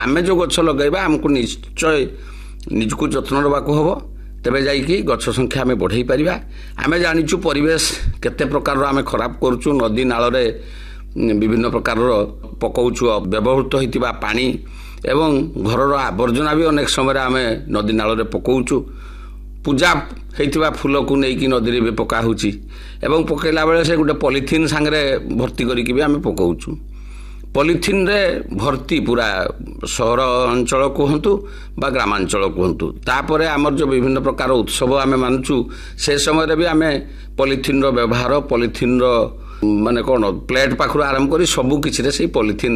आमे जो गछ लगेबा हमको निश्चय निजको जत्न रबाको हबो तेबे जाइकी गछ संख्या आमे बढ़ाई परिबा। आमे जानिचु परिवेश केते प्रकार आमे खराब करूचु नदी नाल रे विभिन्न प्रकार पकाउछु व्यवहृत होइतिबा पानी एवं घरर आवर्जना भी अनेक समय आमे नदी नाल रे पकाउछु पूजा होइतिबा फूल को नेकी नदी रे भी पका होची एवं पकेला बेले से गुटे पॉलिथिन संगे भर्ती करिकि भी आमे पकाउछु पॉलिथिन रे भर्ती पूरा शहर अंचल कहतु बा ग्रामांचल कहतु तापरे आमर जो विभिन्न प्रकार उत्सव आमे मानुचु से समय भी आमे पॉलिथिन रो व्यवहार पॉलिथिन रो माने कोन प्लेट पाखरु आरंभ करी सबु किछि रे से पॉलिथिन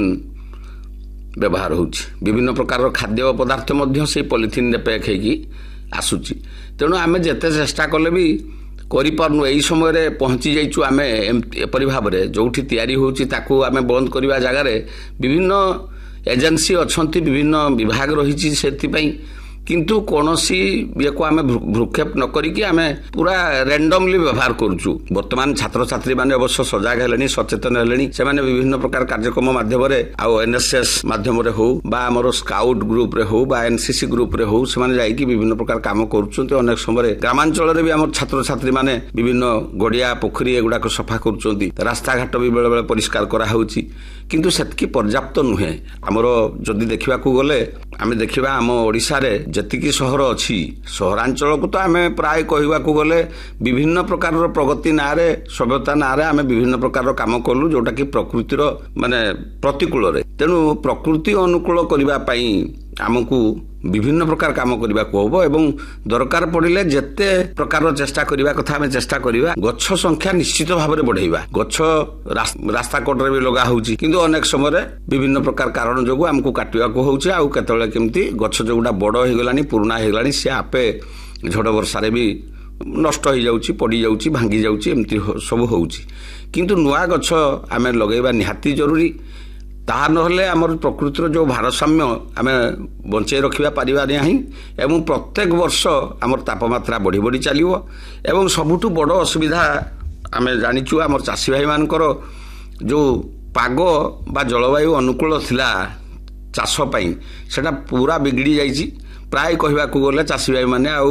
व्यवहार होउछि विभिन्न प्रकार खाद्य पदार्थ मध्य से पॉलिथिन रे पैक हेकी आसुछि तेणु आमे जेते चेष्टा कले भी करि पारनु एई समय रे पहुंची जाइछु आमे एपरि भाबरे जोठी तयारी होउछि ताकू आमे बंद करिवा जागा रे विभिन्न एजेंसी अछंती विभिन्न विभाग रहिछि सेति पई किंतु कोनोसी ये को आमे भ्रुक्षेप न करी कि आमे पूरा रैंडमली व्यवहार करूछु वर्तमान छात्र छात्री माने अवश्य सजाग हेलेनी सचेतन हेलेनी से माने विभिन्न प्रकार कार्यक्रम माध्यम रे आ एनएसएस माध्यम रे हो बा हमरो स्काउट ग्रुप रे हो बा एनसीसी ग्रुप रे हो से माने जाई कि विभिन्न प्रकार काम करूछन्ते अनेक समय ग्रामांचल रे भी हमर छात्र छात्री माने विभिन्न गडिया पोखरी एगुडा को सफा करूछन्ती रास्ता घाट भी बेले बेले परिष्कार करा होउची किंतु सेतकी पर्याप्त नुहे हमरो जदी देखिबा को गले आमे देखिबा हम ओडिसा रे जतिकी शहर अछि शहरांचल को तो आमे प्राय कहवा को गले विभिन्न प्रकार प्रगति नारे सभ्यता नारे आमे विभिन्न प्रकार काम करलु जोटा कि प्रकृतिर माने प्रतिकूल रे तेनु प्रकृति अनुकूल करिबा पई हमकु विभिन्न प्रकार काम करिबा को होबो एवं दरकार पड़िले जत्ते प्रकार चेष्टा करिबा कथा हमें चेष्टा करिबा गच्छ संख्या निश्चित भाबरे बढ़ाइबा गच्छ रास्ता कोटरे भी लगा होउची किंतु अनेक समय रे विभिन्न प्रकार कारण जोगु हमकु काटिबा को होउची आ केतले केमती गच्छ जोगुडा बड़ हे गलानी पुराना हे गलानी से आपे झड़ वर्षा रे भी नष्ट हो जाउची पड़ी जाउची भांगी जाउची एमती सब होउची किंतु नुआ गच्छ आमे लगेबा निहाती जरूरी ताहा नहले हमर प्रकृतिर जो भारसाम्य आमे बंचे रखिबा परिबा नाही एवं प्रत्येक वर्ष हमर तापमात्रा बढ़ी बढ़ी चलिवो एवं सबुठु बड़ असुविधा आमे जानिचु हमर चासी भाई मानकर जो पागो बा जलवायु अनुकूल थिला चाष पई सेटा पूरा बिगड़ी जाईची प्राय कहबा को गले चासी भाई माने आउ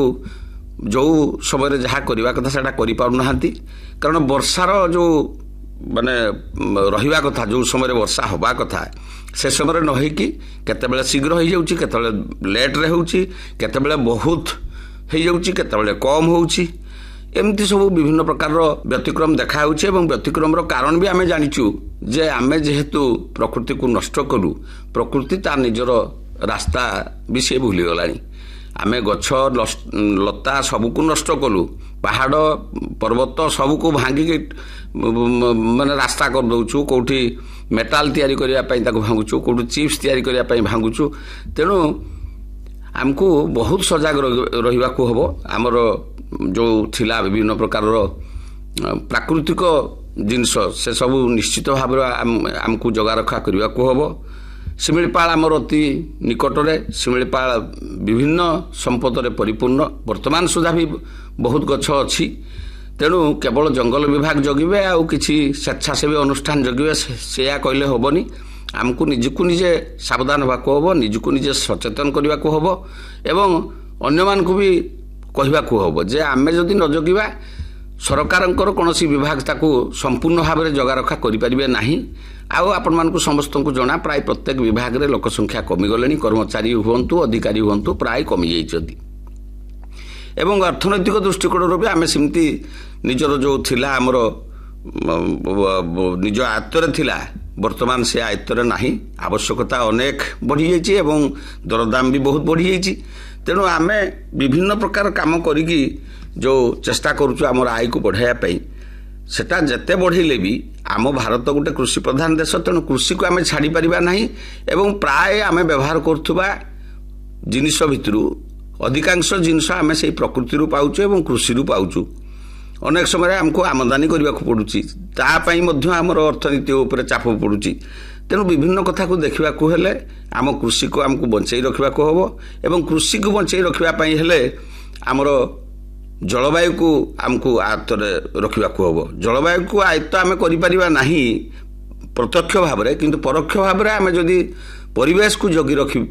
जो समय जहा करबा कथा सेटा करि पाउ नहांती कारण वर्षार जो माने रहिबा कथा जो समय वर्षा होबा कथा से समय न होई कि केते बेले शीघ्र हो जाउची केते बेले लेट रे होउची केते बेले बहुत हो जाउची केते बेले कम होउची एमती सब विभिन्न प्रकार व्यतिक्रम देखा होउची एवं व्यतिक्रम रो कारण भी आमे जानिचु जे आमे जेहेतु प्रकृति को नष्ट करू प्रकृति तार निजर रास्ता भी से भूली गलानी आमे गछ लता सब को नष्ट कलु पहाड़ पर्वत सब को भांगी माने रास्ता कर दउछु कोठी मेटाल तयारी करिया पई ताको भांगुछु कोठी चिप्स तयारी करिया पई भांगुछु तेनु हमको बहुत सजाग रहिबा को हबो हमर जो थिला विभिन्न प्रकार प्राकृतिक जिंस से सब निश्चित भाव हमको जगा रखा करिबा को हबो शिमिलीपाल आमर अति निकटरे शिमिलीपाल विभिन्न संपद रे परिपूर्ण वर्तमान सुधा भी बहुत गछ अछि तेणु केवल जंगल विभाग जगिबे आ किछि स्वेच्छासेवी अनुष्ठान जगिबे सेया कहले होबनी हमको निजको निजे सावधान होबा को होबो निजको निजे सचेतन करिबा को होबो एवं अन्य मान को भी कहबा को होबो जे आमे जदि न जगिबा सरकारंकर कोनोसी विभाग ताकू संपूर्ण भाव में जगा रखा करि परिबे नाही आउ आपण मानकु समस्त को जणा प्राय प्रत्येक विभाग रे लोक संख्या कमी गलेनी कर्मचारी हुंतु अधिकारी हुंतु प्राय कमी जाइछथि एवं अर्थनैतिक दृष्टिकोण रो भी आमे सिमती निजर जो थिला हमरो निज आयत्तरे थिला वर्तमान से आयत्तरे नाही आवश्यकता अनेक बढ़ी जाइछि एवं दरदाम भी बहुत बढ़ी जाइछि तेणु आमे विभिन्न प्रकार काम करिकि जो चेष्टा करूछु हमर आय को बढ़ाया पई सेटा जते बढ़ेले भी आम भारत गोटे कृषि प्रधान देश तेणु कृषि को आमे छाड़ी परिबा नाही एवं प्राय आमे व्यवहार करथुबा जिनिस भितरु अधिकांश जिनिस आमे सेही प्रकृति रु पाउछु एवं कृषि रु पाउछु अनेक समय हमको आमदानी करबा को पडुची ता पई मध्य हमर अर्थनीति ऊपर चाप पडुची तेणु विभिन्न कथा को देखिबा को हेले आम कृषि को हमको बंचै रखिबा को हबो एवं कृषि को बंचै रखिबा पई हेले हमर जलवायु को हमको आयत्तरे रखिबा को हबो जलवायु को आयत्त आमे करि परिबा नाही प्रत्यक्ष भाव रे किंतु परोक्ष भाव रे आमे जदी परिवेश को जगी रखि